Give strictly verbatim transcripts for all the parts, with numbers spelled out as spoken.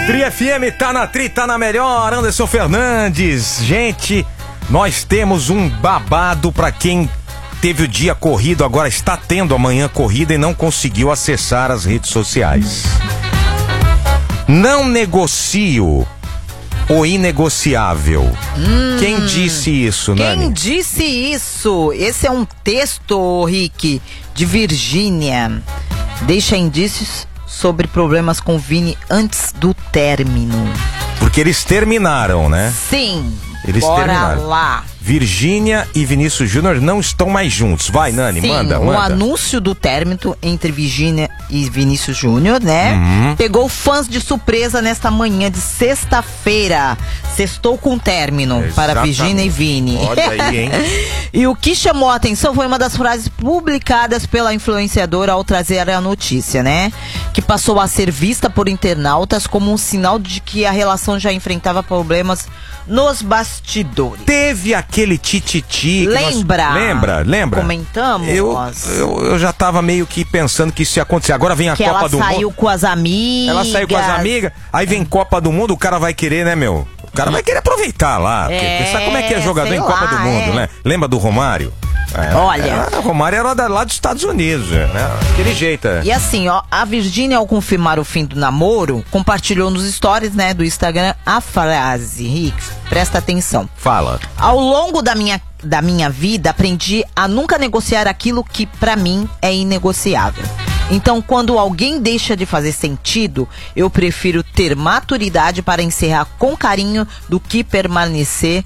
Tri F M tá na Tri, tá na melhor. Anderson Fernandes. Gente, nós temos um babado pra quem teve o dia corrido, agora está tendo amanhã corrida e não conseguiu acessar as redes sociais. Não negocio o inegociável. Hum, quem disse isso, quem Nani? Quem disse isso? Esse é um texto, Rick, de Virgínia. Deixa indícios sobre problemas com Vini antes do término. Porque eles terminaram, né? Sim. Eles Bora terminaram. lá. Virgínia e Vinícius Júnior não estão mais juntos. Vai, Nani, Sim, manda, o manda. anúncio do término entre Virgínia e Vinícius Júnior, né? Uhum. Pegou fãs de surpresa nesta manhã de sexta-feira. Sextou com término. Exatamente. Para Virgínia e Vini. Olha aí, hein? E o que chamou a atenção foi uma das frases publicadas pela influenciadora ao trazer a notícia, né? Que passou a ser vista por internautas como um sinal de que a relação já enfrentava problemas nos bastidores. Teve aquele tititi. Lembra? Nós... Lembra? Lembra? Comentamos. Eu, eu, eu já tava meio que pensando que isso ia acontecer. Agora vem a que Copa do Mundo. Ela saiu com as amigas. Ela saiu com as amigas. Aí vem Copa do Mundo, o cara vai querer, né, meu? O cara vai querer aproveitar lá. Porque, é, sabe como é que é jogador em lá, Copa do Mundo, é. né? Lembra do Romário? É, Olha, o Romário era da, lá dos Estados Unidos, né? Aquele jeito. É. E assim, ó, a Virgínia, ao confirmar o fim do namoro, compartilhou nos stories, né, do Instagram a frase, Rick, presta atenção. Fala. Ao longo da minha, da minha vida, aprendi a nunca negociar aquilo que pra mim é inegociável. Então, quando alguém deixa de fazer sentido, eu prefiro ter maturidade para encerrar com carinho do que permanecer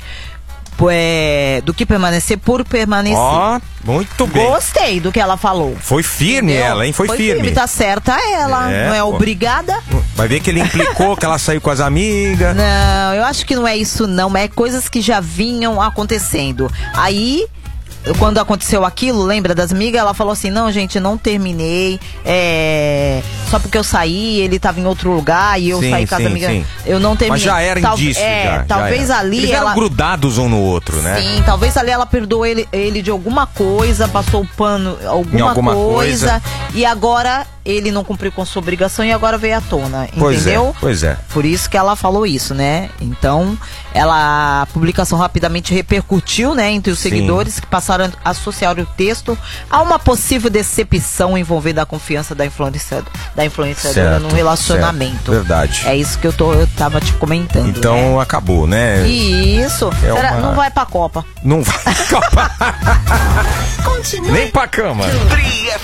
É, do que permanecer por permanecer. Ó, oh, muito bem. Gostei do que ela falou. Foi firme. Entendeu? Ela, hein? Foi, Foi firme. firme. Tá certa ela, é, não é pô. obrigada. Vai ver que ele implicou que ela saiu com as amigas. Não, eu acho que não é isso não, é coisas que já vinham acontecendo. Aí, quando aconteceu aquilo, lembra das amigas? Ela falou assim, não, gente, não terminei, é, só porque eu saí, ele tava em outro lugar e eu sim, saí com as sim, amigas, sim. eu não terminei. Mas já era Tal, indício, é, já, talvez já ali eles ela... eram grudados um no outro, né? Sim, talvez ali ela perdoou ele, ele de alguma coisa, passou o pano, alguma, em alguma coisa, coisa, e agora ele não cumpriu com sua obrigação e agora veio à tona, pois entendeu? É, pois é. Por isso que ela falou isso, né? Então, ela, a publicação rapidamente repercutiu, né, entre os Sim. seguidores que passaram a associar o texto a uma possível decepção envolvendo a confiança da influenciadora, da influenciadora certo, no relacionamento. Certo, verdade. É isso que eu, tô, eu tava te comentando. Então né? acabou, né? Isso. É Será, uma... Não vai pra Copa. Não vai pra Copa. Continue. Nem pra cama.